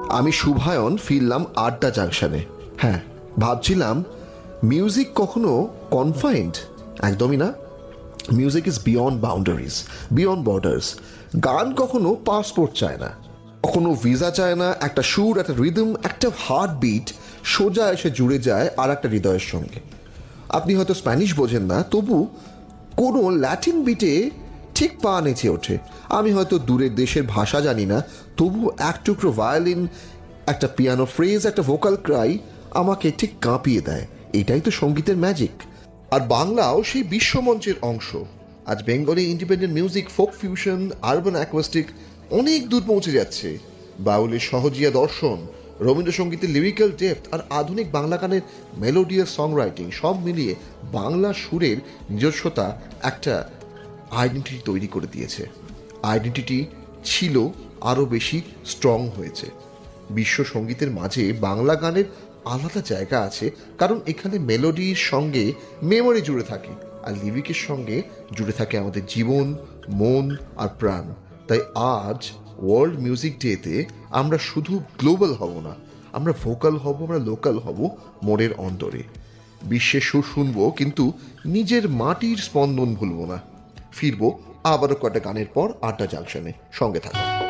আমি শুভায়ন ফিরলাম আড্ডা জাংশনে। হ্যাঁ, ভাবছিলাম মিউজিক কখনো কনফাইন্ড? একদমই না। Music is beyond boundaries, beyond borders. গান কখনো পাসপোর্ট চায় না, কখনো ভিসা চায় না। একটা সুর, একটা রিদম, একটা হার্ট বিট সোজা এসে জুড়ে যায় আর একটা হৃদয়ের সঙ্গে। আপনি হয়তো স্প্যানিশ বোঝেন না, তবু কোনো ল্যাটিন বিটে ঠিক পা নেচে ওঠে। আমি হয়তো দূরের দেশের ভাষা জানি না, তবু এক টুকরো ভায়োলিন, একটা পিয়ানো ফ্রেজ, একটা ভোকাল ক্রাই আমাকে ঠিক কাঁপিয়ে দেয়। এটাই তো সঙ্গীতের ম্যাজিক। আর বাংলাও সেই বিশ্বমঞ্চের অংশ। আজ Bengali independent music, folk fusion, urban acoustic অনেক দূর পৌঁছে যাচ্ছে। বাউলের সহজিয়া দর্শন, রবীন্দ্রসঙ্গীতের লিরিক্যাল ডেপথ আর আধুনিক বাংলা গানের মেলোডিয়াস সং রাইটিং সব মিলিয়ে বাংলা সুরের নিজস্বতা একটা আইডেন্টিটি তৈরি করে দিয়েছে। আইডেন্টিটি ছিল আরও বেশি স্ট্রং হয়েছে। বিশ্ব সঙ্গীতের মাঝে বাংলা গানের আলাদা জায়গা আছে, কারণ এখানে মেলোডির সঙ্গে মেমোরি জুড়ে থাকে, আর লিরিকের সঙ্গে জুড়ে থাকে আমাদের জীবন, মন আর প্রাণ। তাই আজ ওয়ার্ল্ড মিউজিক ডেতে আমরা শুধু গ্লোবাল হব না, আমরা ভোকাল হব, আমরা লোকাল হব মনের অন্তরে। বিশ্বের সুর শুনবো, কিন্তু নিজের মাটির স্পন্দন ভুলব না। ফিরবো আবারও কটা গানের পর আড্ডা জাংশনে। সঙ্গে থাকা।